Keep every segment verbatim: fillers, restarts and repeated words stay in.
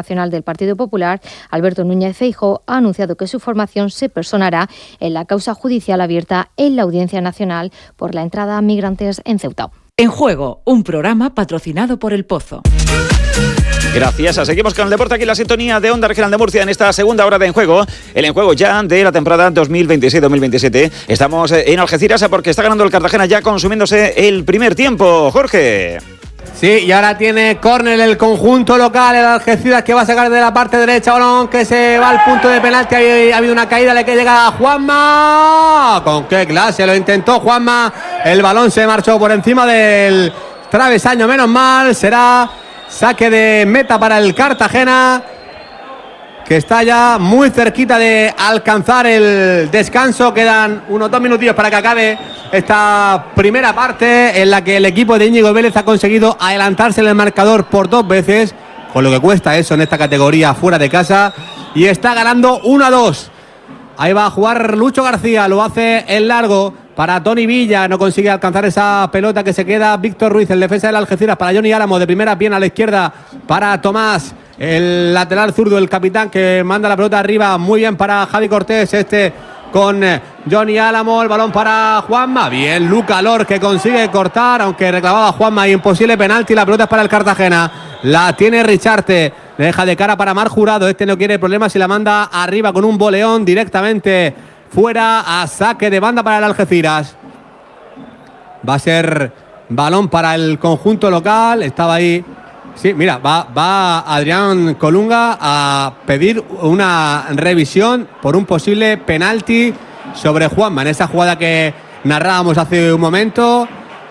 nacional del Partido Popular, Alberto Núñez Feijóo, ha anunciado que su formación se personará en la causa judicial abierta en la Audiencia Nacional por la entrada a migrantes en Ceuta. En Juego, un programa patrocinado por El Pozo. Gracias. Seguimos con el deporte aquí en la sintonía de Onda Regional de Murcia en esta segunda hora de En Juego. El En Juego ya de la temporada dos mil veintiséis dos mil veintisiete. Estamos en Algeciras porque está ganando el Cartagena ya consumiéndose el primer tiempo. Jorge. Sí, y ahora tiene córner el conjunto local, el Algeciras, que va a sacar de la parte derecha, balón que se va al punto de penalti. Ha habido una caída, le que llega a Juanma. Con qué clase lo intentó Juanma. El balón se marchó por encima del travesaño, menos mal. Será saque de meta para el Cartagena, que está ya muy cerquita de alcanzar el descanso. Quedan unos dos minutillos para que acabe esta primera parte, en la que el equipo de Íñigo Vélez ha conseguido adelantarse en el marcador por dos veces, con lo que cuesta eso en esta categoría fuera de casa, y está ganando uno a dos. Ahí va a jugar Lucho García, lo hace en largo para Tony Villa, no consigue alcanzar esa pelota, que se queda Víctor Ruiz, el defensa del Algeciras, para Johnny Álamo, de primera, bien a la izquierda para Tomás, el lateral zurdo, el capitán, que manda la pelota arriba, muy bien para Javi Cortés, este con Johnny Álamo, el balón para Juanma, bien Luca Lor, que consigue cortar, aunque reclamaba Juanma, y imposible penalti, la pelota es para el Cartagena, la tiene Richarte, le deja de cara para Mar Jurado, este no quiere problemas y la manda arriba con un boleón directamente fuera, a saque de banda para el Algeciras. Va a ser balón para el conjunto local, estaba ahí. Sí, mira, va, va Adrián Colunga a pedir una revisión por un posible penalti sobre Juanma en esa jugada que narrábamos hace un momento.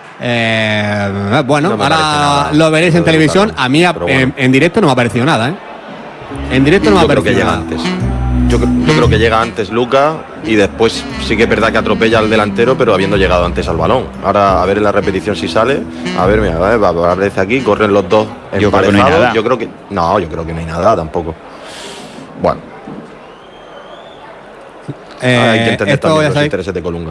Eh, bueno, no ahora lo veréis en televisión. A mí bueno. en, en directo no me ha parecido nada, ¿eh? En directo no me ha parecido creo que nada. Llega antes. Yo, yo creo que llega antes Luca y después sí que es verdad que atropella al delantero, pero habiendo llegado antes al balón. Ahora a ver en la repetición si sale. A ver, mira, ¿vale? aparece aquí, corren los dos yo emparejados. Creo que no hay yo creo que no, yo creo que no hay nada tampoco. Bueno, eh, hay que entender también los sabéis. intereses de Colunga.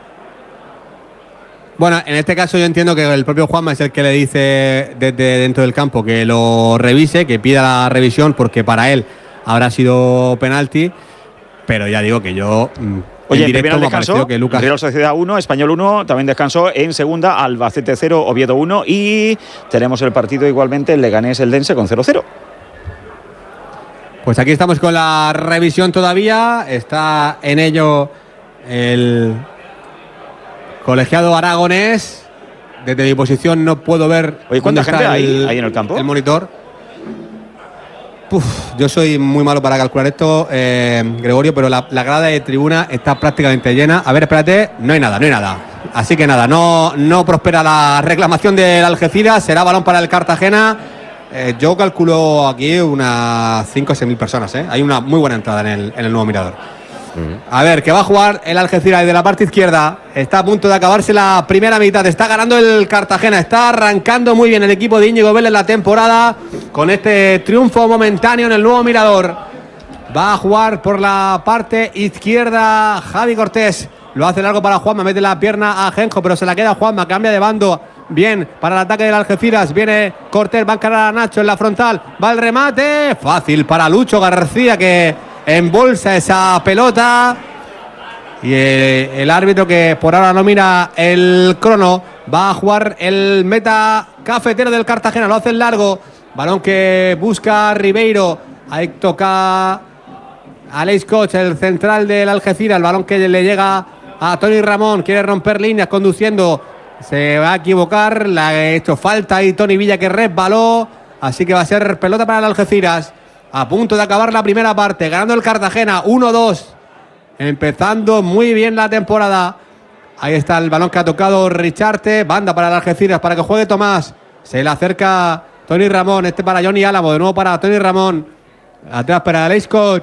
Bueno, en este caso yo entiendo que el propio Juanma es el que le dice desde dentro del campo que lo revise, que pida la revisión, porque para él habrá sido penalti, pero ya digo que yo Oye, en directo me ha parecido que Lucas... Real Sociedad uno, Español uno, también descansó en segunda, Albacete cero, Oviedo uno, y tenemos el partido igualmente el Leganés Eldense con cero cero. Pues aquí estamos con la revisión todavía, está en ello el colegiado aragonés. Desde mi posición no puedo ver. Oye, ¿cuánta gente el, hay ahí en el campo? El monitor. Uf, yo soy muy malo para calcular esto, eh, Gregorio, pero la, la grada de tribuna está prácticamente llena. A ver, espérate, no hay nada, no hay nada. Así que nada, no, no prospera la reclamación del Algeciras, será balón para el Cartagena. Eh, yo calculo aquí unas cinco o seis mil personas, ¿eh? Hay una muy buena entrada en el, en el nuevo mirador. A ver, que va a jugar el Algeciras de la parte izquierda. Está a punto de acabarse la primera mitad. Está ganando el Cartagena. Está arrancando muy bien el equipo de Íñigo Vélez la temporada, con este triunfo momentáneo en el nuevo mirador. Va a jugar por la parte izquierda Javi Cortés. Lo hace largo para Juanma. Mete la pierna a Genjo, pero se la queda Juanma. Cambia de bando. Bien, para el ataque del Algeciras. Viene Cortés, va a encarar a Nacho en la frontal. Va el remate. Fácil para Lucho García, que embolsa esa pelota. Y el, el árbitro, que por ahora no mira el crono, va a jugar el meta cafetero del Cartagena. Lo hace en largo. Balón que busca Ribeiro. Ahí toca Aleix Coch, el central del Algeciras. El balón que le llega a Tony Ramón. Quiere romper líneas conduciendo. Se va a equivocar. Le ha hecho falta ahí Tony Villa, que resbaló. Así que va a ser pelota para el Algeciras. A punto de acabar la primera parte, ganando el Cartagena uno dos, empezando muy bien la temporada. Ahí está el balón que ha tocado Richarte, banda para el Algeciras para que juegue Tomás. Se le acerca Tony Ramón, este para Johnny Álamo, de nuevo para Tony Ramón. Atrás para Aleix Coch,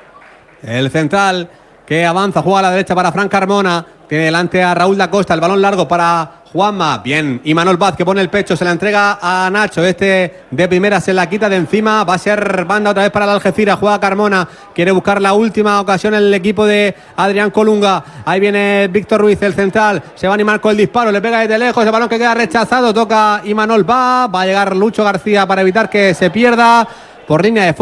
el central que avanza, juega a la derecha para Fran Carmona. Tiene delante a Raúl da Costa, el balón largo para Juanma. Bien, Imanol Vaz, que pone el pecho, se la entrega a Nacho. Este de primera se la quita de encima. Va a ser banda otra vez para el Algeciras. Juega Carmona, quiere buscar la última ocasión en el equipo de Adrián Colunga. Ahí viene Víctor Ruiz, el central. Se va a animar con el disparo, le pega desde lejos. El balón que queda rechazado, toca Imanol Vaz. Va a llegar Lucho García para evitar que se pierda por línea de